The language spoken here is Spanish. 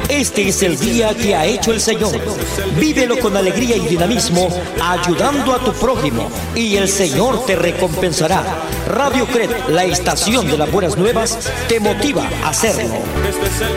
Este es el día que ha hecho el Señor. Vívelo con alegría y dinamismo, ayudando a tu prójimo, y el Señor te recompensará. Radio CRED, la estación de las buenas nuevas, te motiva a hacerlo.